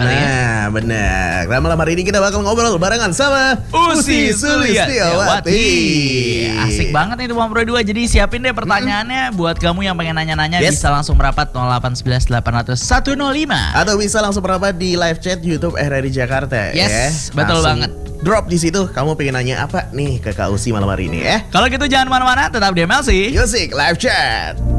kali ya. Nah bener. Nah malam hari ini kita bakal ngobrol barengan sama Usi Sulistiawati. Asik banget nih 2 Jadi siapin deh pertanyaannya buat kamu yang pengen nanya-nanya. Yes. Bisa langsung merapat 0811 800 105. Atau bisa langsung merapat di live chat YouTube RRI Jakarta. Yes, ya. betul Langsung banget. Drop di situ. Kamu pengen nanya apa nih ke Kak Usi malam hari ini ya? Kalau gitu jangan mana-mana, tetap di MLC. Music Live Chat.